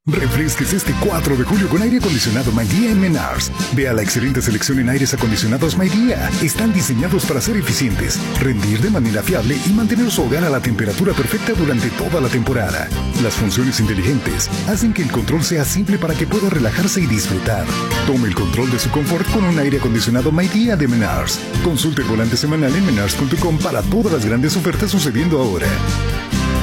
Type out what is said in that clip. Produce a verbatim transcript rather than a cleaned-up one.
Refresques este cuatro de julio con aire acondicionado Maidía en Menards. Vea la excelente selección en aires acondicionados Maidía. Están diseñados para ser eficientes, rendir de manera fiable y mantener su hogar a la temperatura perfecta durante toda la temporada. Las funciones inteligentes hacen que el control sea simple para que pueda relajarse y disfrutar. Tome el control de su confort con un aire acondicionado Maidía de Menards. Consulte el volante semanal en menards punto com para todas las grandes ofertas sucediendo ahora.